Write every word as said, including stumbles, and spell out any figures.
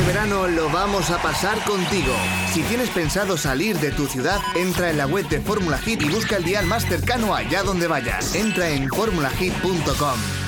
verano lo vamos a pasar contigo. Si tienes pensado salir de tu ciudad, entra en la web de Fórmula Hit y busca el dial más cercano allá donde vayas. Entra en fórmula hit punto com.